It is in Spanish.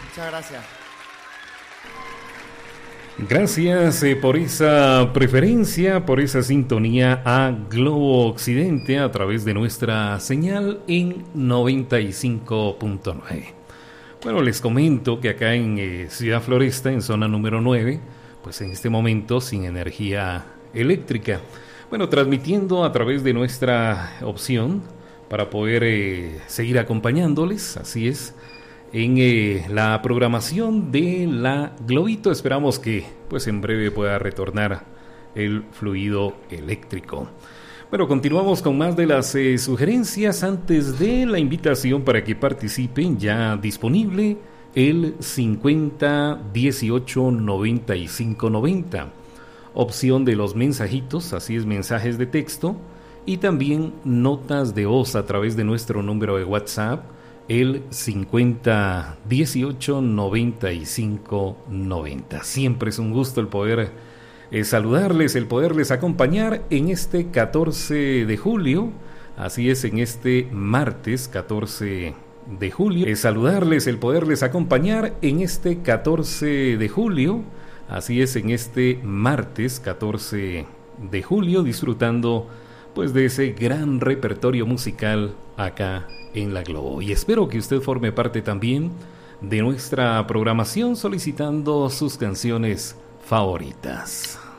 Muchas gracias. Gracias por esa preferencia, por esa sintonía a Globo Occidente a través de nuestra señal en 95.9. Bueno, les comento que acá en Ciudad Floresta, en zona número 9, pues en este momento sin energía eléctrica. Bueno, transmitiendo a través de nuestra opción para poder seguir acompañándoles, así es, en la programación de la Globito. Esperamos que pues en breve pueda retornar el fluido eléctrico. Bueno, continuamos con más de las sugerencias. Antes de la invitación para que participen, ya disponible el 50 18 95 90, opción de los mensajitos, así es, mensajes de texto, y también notas de voz a través de nuestro número de WhatsApp, el 50 18 95 90. Siempre es un gusto el poder saludarles, el poderles acompañar en este 14 de julio, así es, en este martes 14 de julio. Saludarles, el poderles acompañar en este 14 de julio, así es, en este martes 14 de julio, disfrutando pues de ese gran repertorio musical acá en la Globo. Y espero que usted forme parte también de nuestra programación solicitando sus canciones favoritas.